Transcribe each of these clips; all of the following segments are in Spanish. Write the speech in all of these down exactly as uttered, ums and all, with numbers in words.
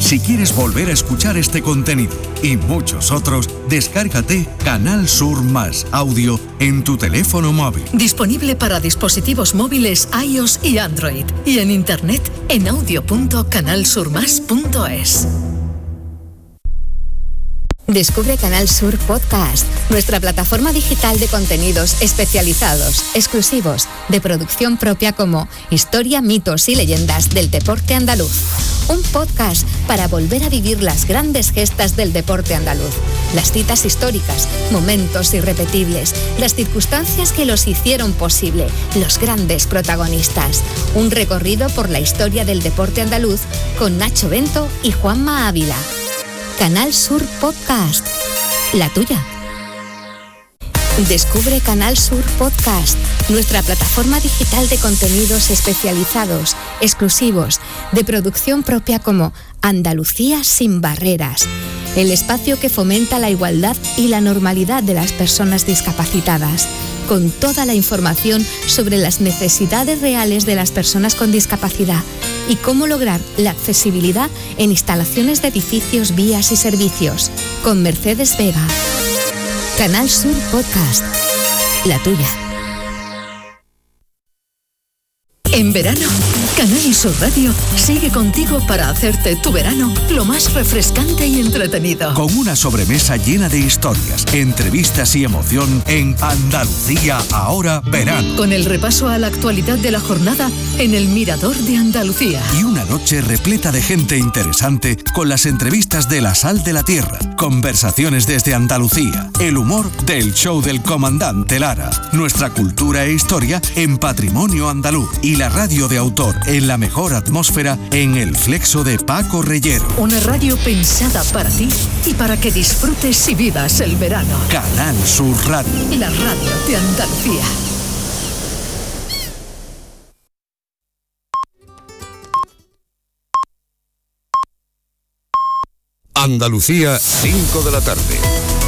Si quieres volver a escuchar este contenido y muchos otros, descárgate Canal Sur Más Audio en tu teléfono móvil. Disponible para dispositivos móviles iOS y Android. Y en internet en audio punto canal sur más punto es. Descubre Canal Sur Podcast, nuestra plataforma digital de contenidos especializados, exclusivos, de producción propia como Historia, mitos y leyendas del deporte andaluz. Un podcast para volver a vivir las grandes gestas del deporte andaluz, las citas históricas, momentos irrepetibles, las circunstancias que los hicieron posible, los grandes protagonistas. Un recorrido por la historia del deporte andaluz con Nacho Bento y Juanma Ávila. Canal Sur Podcast, la tuya. Descubre Canal Sur Podcast, nuestra plataforma digital de contenidos especializados, exclusivos, de producción propia como Andalucía sin barreras, el espacio que fomenta la igualdad y la normalidad de las personas discapacitadas, con toda la información sobre las necesidades reales de las personas con discapacidad y cómo lograr la accesibilidad en instalaciones de edificios, vías y servicios, con Mercedes Vega. Canal Sur Podcast, la tuya. En verano, Canal Sur Radio sigue contigo para hacerte tu verano lo más refrescante y entretenido. Con una sobremesa llena de historias, entrevistas y emoción en Andalucía Ahora Verano. Con el repaso a la actualidad de la jornada en el Mirador de Andalucía. Y una noche repleta de gente interesante con las entrevistas de La Sal de la Tierra, conversaciones desde Andalucía, el humor del show del comandante Lara, nuestra cultura e historia en Patrimonio Andaluz y la radio de autor en la mejor atmósfera en el Flexo de Paco Reyero. Una radio pensada para ti y para que disfrutes y vivas el verano. Canal Sur Radio. La radio de Andalucía. Andalucía, cinco de la tarde.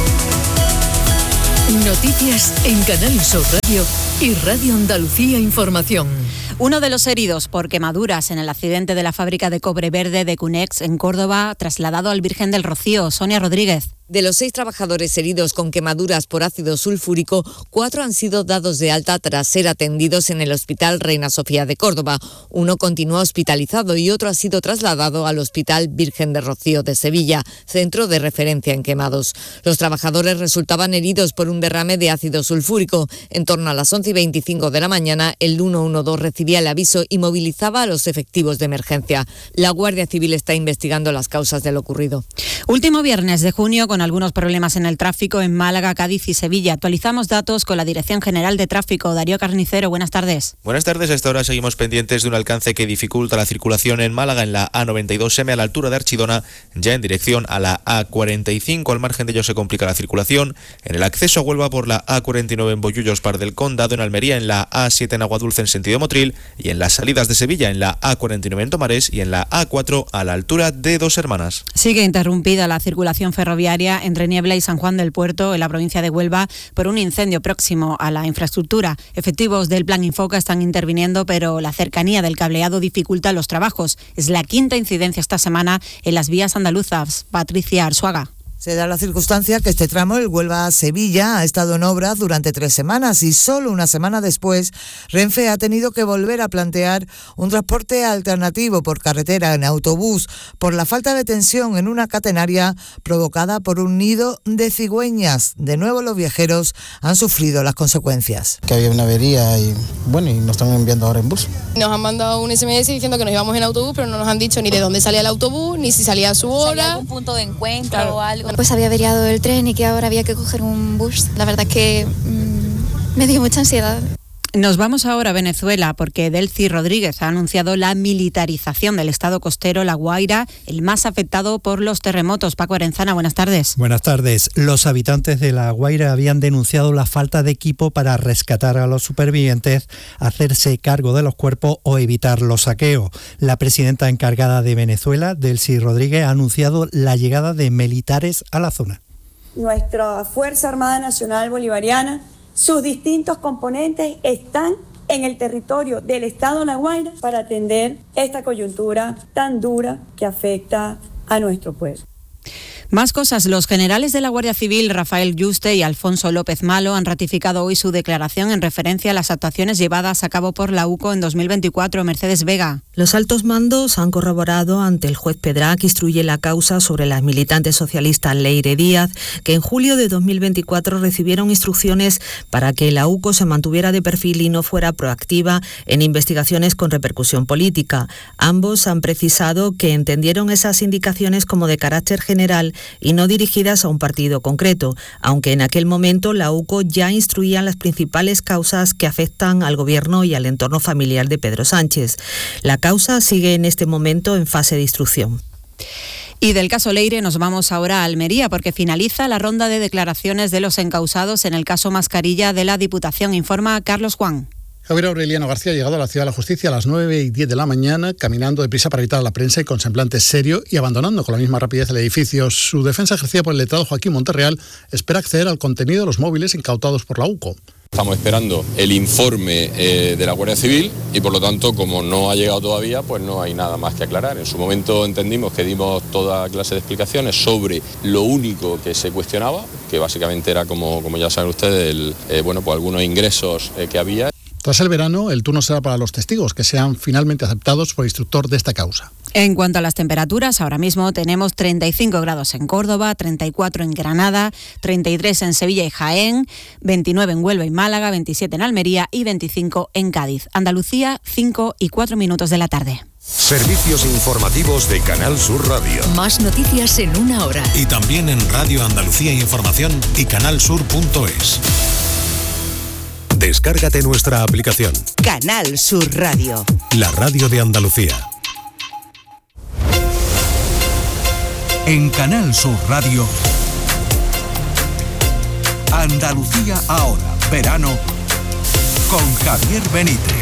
Noticias en Canal Sur Radio y Radio Andalucía Información. Uno de los heridos por quemaduras en el accidente de la fábrica de cobre verde de Cunex en Córdoba, trasladado al Virgen del Rocío. Sonia Rodríguez. De los seis trabajadores heridos con quemaduras por ácido sulfúrico, cuatro han sido dados de alta tras ser atendidos en el Hospital Reina Sofía de Córdoba. Uno continúa hospitalizado y otro ha sido trasladado al Hospital Virgen del Rocío de Sevilla, centro de referencia en quemados. Los trabajadores resultaban heridos por un derrame de ácido sulfúrico. En torno a las once y veinticinco de la mañana, el ciento doce recibía el aviso y movilizaba a los efectivos de emergencia. La Guardia Civil está investigando las causas de lo ocurrido. Último viernes de junio con algunos problemas en el tráfico en Málaga, Cádiz y Sevilla. Actualizamos datos con la Dirección General de Tráfico. Darío Carnicero, buenas tardes. Buenas tardes. A esta hora seguimos pendientes de un alcance que dificulta la circulación en Málaga en la A noventa y dos eme a la altura de Archidona, ya en dirección a la A cuarenta y cinco. Al margen de ello se complica la circulación en el acceso a Huelva por la A cuarenta y nueve en Bollullos, Par del Condado, en Almería en la A siete en Aguadulce en sentido Motril y en las salidas de Sevilla en la A cuarenta y nueve en Tomares y en la A cuatro a la altura de Dos Hermanas. Sigue interrumpida la circulación ferroviaria entre Niebla y San Juan del Puerto, en la provincia de Huelva, por un incendio próximo a la infraestructura. Efectivos del Plan Infoca están interviniendo, pero la cercanía del cableado dificulta los trabajos. Es la quinta incidencia esta semana en las vías andaluzas. Patricia Arzuaga. Se da la circunstancia que este tramo, el Huelva-Sevilla, ha estado en obras durante tres semanas y solo una semana después Renfe ha tenido que volver a plantear un transporte alternativo por carretera en autobús por la falta de tensión en una catenaria provocada por un nido de cigüeñas. De nuevo los viajeros han sufrido las consecuencias. Que había una avería y bueno, y nos están enviando ahora en bus. Nos han mandado un ese eme ese diciendo que nos íbamos en autobús, pero no nos han dicho ni de dónde salía el autobús, ni si salía a su hora. ¿Salía algún punto de encuentro claro. o algo? Pues había averiado el tren y que ahora había que coger un bus. La verdad es que mmm, me dio mucha ansiedad. Nos vamos ahora a Venezuela porque Delcy Rodríguez ha anunciado la militarización del estado costero La Guaira, el más afectado por los terremotos. Paco Arenzana, buenas tardes. Buenas tardes. Los habitantes de La Guaira habían denunciado la falta de equipo para rescatar a los supervivientes, hacerse cargo de los cuerpos o evitar los saqueos. La presidenta encargada de Venezuela, Delcy Rodríguez, ha anunciado la llegada de militares a la zona. Nuestra Fuerza Armada Nacional Bolivariana, sus distintos componentes están en el territorio del estado La Guaira para atender esta coyuntura tan dura que afecta a nuestro pueblo. Más cosas. Los generales de la Guardia Civil, Rafael Yuste y Alfonso López Malo, han ratificado hoy su declaración en referencia a las actuaciones llevadas a cabo por la U C O en dos mil veinticuatro. Mercedes Vega. Los altos mandos han corroborado ante el juez Pedrá, que instruye la causa sobre las militantes socialistas Leire Díaz, que en julio de dos mil veinticuatro recibieron instrucciones para que la U C O se mantuviera de perfil y no fuera proactiva en investigaciones con repercusión política. Ambos han precisado que entendieron esas indicaciones como de carácter general y no dirigidas a un partido concreto, aunque en aquel momento la U C O ya instruía las principales causas que afectan al gobierno y al entorno familiar de Pedro Sánchez. La causa sigue en este momento en fase de instrucción. Y del caso Leire nos vamos ahora a Almería, porque finaliza la ronda de declaraciones de los encausados en el caso Mascarilla de la Diputación, informa Carlos Juan. Javier Aureliano García ha llegado a la Ciudad de la Justicia a las nueve y diez de la mañana, caminando deprisa para evitar a la prensa y con semblante serio, y abandonando con la misma rapidez el edificio. Su defensa, ejercida por el letrado Joaquín Monterreal, espera acceder al contenido de los móviles incautados por la U C O. Estamos esperando el informe eh, de la Guardia Civil y, por lo tanto, como no ha llegado todavía, pues no hay nada más que aclarar. En su momento entendimos que dimos toda clase de explicaciones sobre lo único que se cuestionaba, que básicamente era, como, como ya saben ustedes, el, eh, bueno, pues algunos ingresos eh, que había. Tras el verano, el turno será para los testigos, que sean finalmente aceptados por el instructor de esta causa. En cuanto a las temperaturas, ahora mismo tenemos treinta y cinco grados en Córdoba, treinta y cuatro en Granada, treinta y tres en Sevilla y Jaén, veintinueve en Huelva y Málaga, veintisiete en Almería y veinticinco en Cádiz. Andalucía, cinco y cuatro minutos de la tarde. Servicios informativos de Canal Sur Radio. Más noticias en una hora. Y también en Radio Andalucía Información y canalsur punto es. Descárgate nuestra aplicación. Canal Sur Radio. La radio de Andalucía. En Canal Sur Radio, Andalucía ahora, verano, con Javier Benítez.